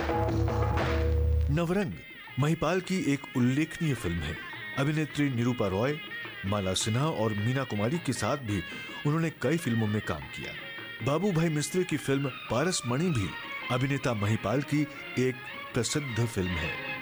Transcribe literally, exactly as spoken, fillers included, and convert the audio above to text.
नवरंग महिपाल की एक उल्लेखनीय फिल्म है। अभिनेत्री निरूपा रॉय, माला सिन्हा और मीना कुमारी के साथ भी उन्होंने कई फिल्मों में काम किया। बाबू भाई मिस्त्री की फिल्म पारस मणि भी अभिनेता महिपाल की एक प्रसिद्ध फिल्म है।